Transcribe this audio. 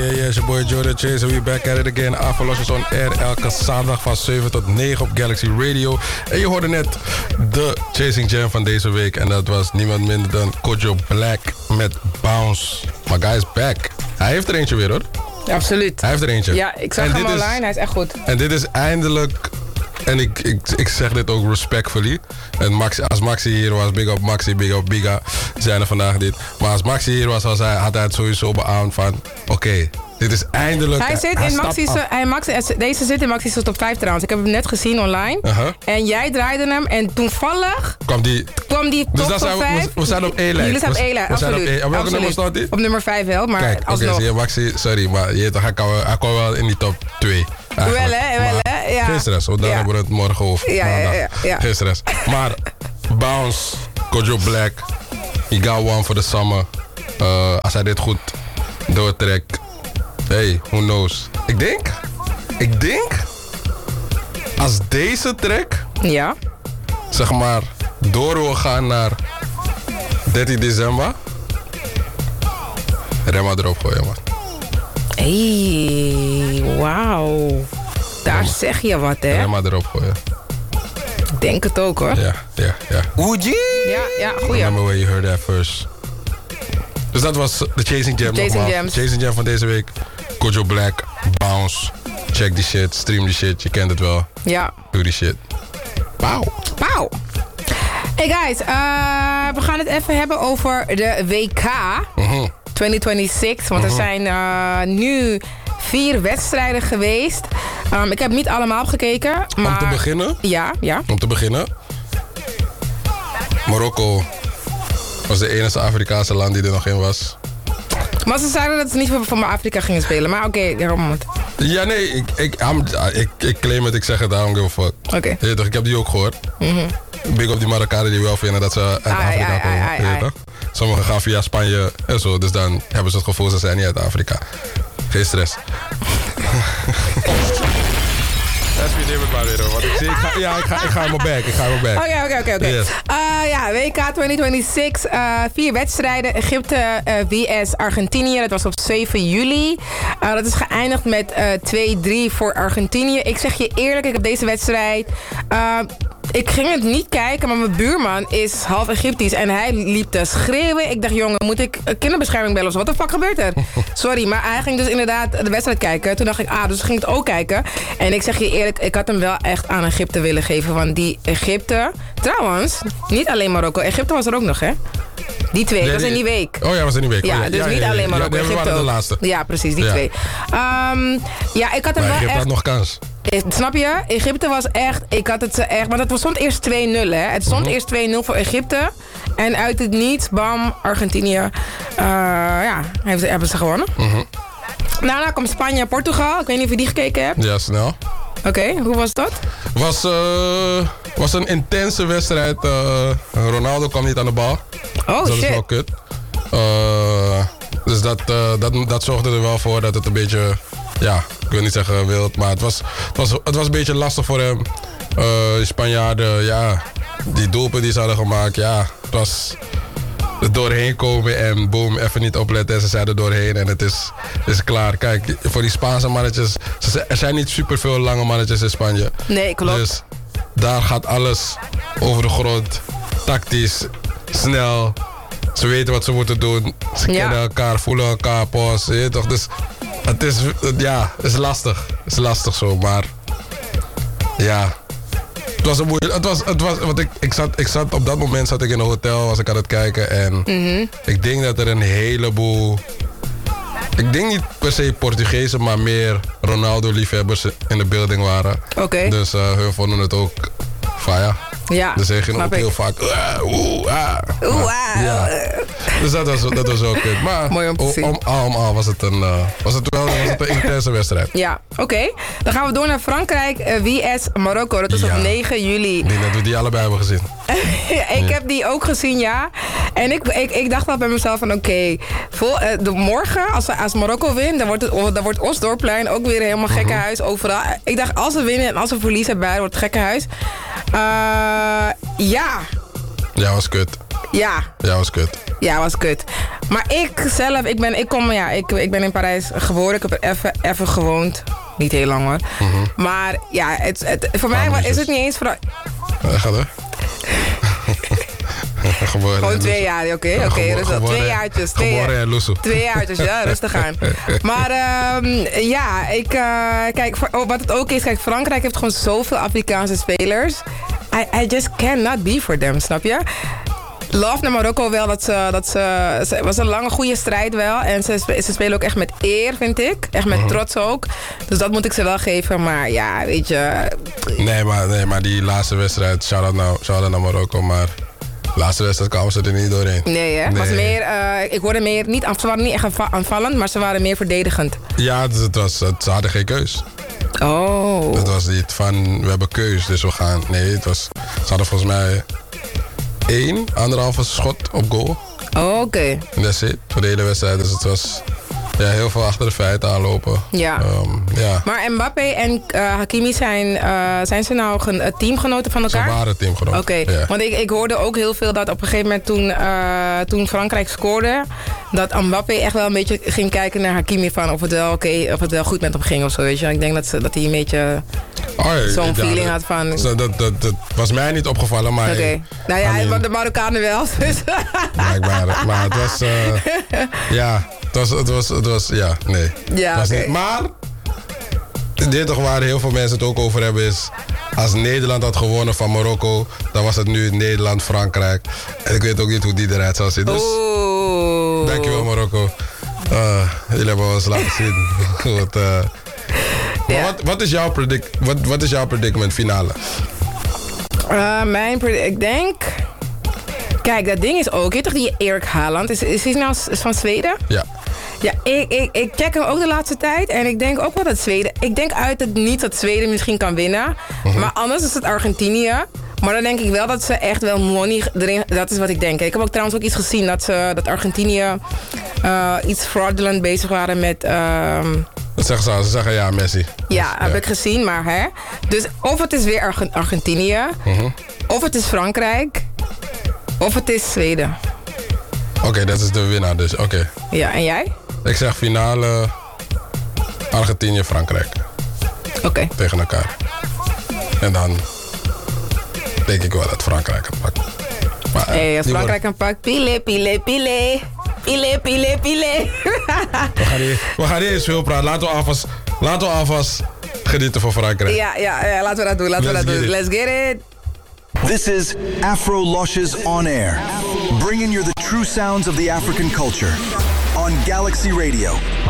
It's your boy Jordan Chase and we back at it again. Avalosjes on air elke zaterdag van 7 tot 9 op Galaxy Radio. En je hoorde net de Chasing Jam van deze week. En dat was niemand minder dan Kojo Black met Bounce. My guy is back. Hij heeft er eentje weer hoor. Ja, absoluut. Hij heeft er eentje. Ja, ik zag hem online. Hij is echt goed. En dit is eindelijk... En ik zeg dit ook respectfully. En als Maxi hier was, big up Maxi, big up Biga, zijn er vandaag dit. Maar als Maxi hier was, had hij het sowieso beaamd van... Oké, dit is eindelijk... Hij zit in deze zit in Maxi's top 5 trouwens. Ik heb hem net gezien online. En jij draaide hem en toevallig... kwam die dus top 5. We zijn op één lijn. Jullie zijn op één lijn, absoluut. Op welke nummer staat hij? Op nummer 5 wel, maar kijk, alsnog. Oké, Maxi, sorry, maar hij kwam wel in die top 2. Wel hè, ja. Geen stress, want daar hebben we het morgen over. Ja. Geen stress. Maar Bounce, Kojo Black, he got one for the summer. Als hij dit goed doortrekt, hey, who knows. Ik denk, als deze track, zeg maar, door wil gaan naar 13 december, Remma erop gooien, man. Hey, wauw. Daar zeg je wat, hè? Remma erop gooien. Ik denk het ook, hoor. Ja. Oeji! Ja, goeie. Remember where you heard that first. Dus dat was de Chasing Jam. Chasing Jam van deze week. Kojo Black, Bounce. Check die shit, stream die shit. Je kent het wel. Ja. Doe die shit. Pauw. Hey guys, we gaan het even hebben over de WK 2026. Want er zijn nu 4 wedstrijden geweest. Ik heb niet allemaal gekeken. Maar... Om te beginnen? Ja. Om te beginnen. Marokko was de enige Afrikaanse land die er nog in was. Maar ze zeiden dat ze niet van Afrika gingen spelen. Maar oké, daarom. Ja, nee, ik claim het, ik zeg het, daarom give a fuck. Oké. Ja, toch, ik heb die ook gehoord. Big op die Marokkanen die wel vinden dat ze uit Afrika komen. Toch? Sommigen gaan via Spanje en zo, dus dan hebben ze het gevoel ze zijn niet uit Afrika. Geen stress. Dat is weer maar weer hoor. Want ik ga in mijn bag. Oké. Yes. WK 2026. 4 wedstrijden. Egypte vs Argentinië. Dat was op 7 juli. Dat is geëindigd met 2-3 voor Argentinië. Ik zeg je eerlijk, ik heb deze wedstrijd... ik ging het niet kijken, maar mijn buurman is half Egyptisch en hij liep te schreeuwen. Ik dacht, jongen, moet ik kinderbescherming bellen of zo? Wat de fuck gebeurt er? Sorry, maar hij ging dus inderdaad de wedstrijd kijken. Toen dacht ik, dus ging het ook kijken. En ik zeg je eerlijk, ik had hem wel echt aan Egypte willen geven. Want die Egypte, trouwens, niet alleen Marokko. Egypte was er ook nog, hè? Die 2, dat was in die week. Oh ja, was in die week. Ja, dus niet alleen Marokko, Egypte Egypte ook. De laatste. Ja, precies, die 2. Ik had hem wel Egypte echt... had nog kans. Snap je? Egypte was echt... Ik had het echt... Maar het stond eerst 2-0, hè? Het stond eerst 2-0 voor Egypte. En uit het niets, bam, Argentinië. Hebben ze gewonnen. Daarna kwam Spanje en Portugal. Ik weet niet of je die gekeken hebt. Ja, snel. Oké, hoe was dat? Was een intense wedstrijd. Ronaldo kwam niet aan de bal. Oh, dat shit. is wel kut. Dus dat zorgde er wel voor dat het een beetje... Ja, ik wil niet zeggen wild, maar het was een beetje lastig voor hem. Die Spanjaarden, die doelpunten die ze hadden gemaakt, het was er doorheen komen en boom, even niet opletten en ze zijn er doorheen en het is klaar. Kijk, voor die Spaanse mannetjes, er zijn niet superveel lange mannetjes in Spanje. Nee, klopt. Dus daar gaat alles over de grond, tactisch, snel. Ze weten wat ze moeten doen, ze kennen elkaar, voelen elkaar, pas, toch? Dus het is lastig. Het is lastig zo, maar ja. Het was een moeilijk. Want ik zat op dat moment zat ik in een hotel, was ik aan het kijken en ik denk dat er een heleboel. Ik denk niet per se Portugezen, maar meer Ronaldo-liefhebbers in de building waren. Oké. Dus hun vonden het ook fire. Ja, dus ze gingen ook heel vaak. Dus dat was ook kut. Maar mooi om te zien. Om was het wel een intense wedstrijd. Ja, oké. Dan gaan we door naar Frankrijk vs Marokko. Dat is op 9 juli. Ik denk dat we die allebei hebben gezien. Ik heb die ook gezien, ja. En ik dacht wel bij mezelf van morgen, als Marokko wint, dan wordt Osdorpplein ook weer helemaal gekkenhuis overal. Ik dacht, als we winnen en als we verliezen bij, wordt het gekkenhuis. Ja, was kut. Ja. Ja, was kut. Ja, was kut. Maar ik zelf, ik ben in Parijs geboren. Ik heb er even gewoond. Niet heel lang hoor. Maar ja, voor mij is het niet eens vooral... Ga door. Gewoon 2 jaar, oké. Dus 2 jaartjes. Geboren in Loesoe. 2 jaartjes, ja, rustig aan. Maar kijk, wat het ook is, kijk, Frankrijk heeft gewoon zoveel Afrikaanse spelers. I just cannot be for them, snap je? Love naar Marokko wel, het was een lange goede strijd wel. En ze spelen ook echt met eer, vind ik. Echt met trots ook. Dus dat moet ik ze wel geven, maar ja, weet je... Nee, maar die laatste wedstrijd, shout-out naar Marokko, maar... De laatste wedstrijd kwamen ze er niet doorheen. Nee, hè? Nee. Was meer, ik hoorde meer, ze waren niet echt aanvallend, maar ze waren meer verdedigend. Ja, ze hadden geen keus. Oh. Het was niet van, we hebben keus, dus we gaan... Nee, ze hadden volgens mij 1,5 schot op goal. Oh, oké. That's it, voor de hele wedstrijd. Dus het was heel veel achter de feiten aanlopen. Ja. Ja. Maar Mbappé en Hakimi zijn ze nou teamgenoten van elkaar? Ze waren teamgenoten. Oké, ja. Want ik hoorde ook heel veel dat op een gegeven moment toen Frankrijk scoorde, dat Mbappé echt wel een beetje ging kijken naar Hakimi van of het wel goed met hem ging of zo, weet je. Ik denk dat hij een beetje zo'n feeling had van... Dat was mij niet opgevallen, maar... Oké. Nou ja, de Marokkanen wel. Dus. Blijkbaar. Maar het was... Het was... Ja, nee. Ja, oké. Maar... Dit toch waar heel veel mensen het ook over hebben is... Als Nederland had gewonnen van Marokko... Dan was het nu Nederland-Frankrijk. En ik weet ook niet hoe die eruit zou zien. Dus... Dankjewel Marokko. Jullie hebben ons laten zien. Wat is jouw predicament finale? Ik denk... Kijk, dat ding is ook... Je toch die Erik Haaland? Is hij nou van Zweden? Ja. Ja, ik check hem ook de laatste tijd. En ik denk ook wel dat Zweden... Ik denk uit het niet dat Zweden misschien kan winnen. Maar anders is het Argentinië. Maar dan denk ik wel dat ze echt wel money erin... Dat is wat ik denk. Ik heb ook trouwens ook iets gezien dat Argentinië iets fraudulent bezig waren met... Dat zeggen ze zeggen ja, Messi. Ja, heb ik gezien, maar hè. Dus of het is weer Argentinië, of het is Frankrijk, of het is Zweden. Oké, dat is de winnaar dus. Oké. Ja, en jij? Ik zeg finale Argentinië, Frankrijk. Oké. Tegen elkaar. En dan denk ik wel dat Frankrijk het pakt. Maar, als Frankrijk het pakt, pile, pile, pile. Pile, pile, pile. We gaan niet eens veel praten. Laten we alvast genieten van Frankrijk. Ja, laten we dat doen. Let's get it. This is Afro Loshes On Air, bringing you the true sounds of the African culture on Galaxy Radio.